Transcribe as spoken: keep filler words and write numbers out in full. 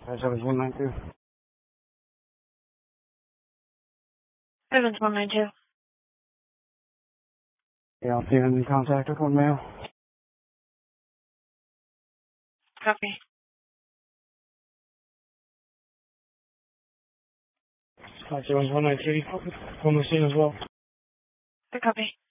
Five seven one nine two. Evans one nine two. Yeah, I'll see you in contact with one mail. Copy. Five seven one nine three. One machine as well. I copy.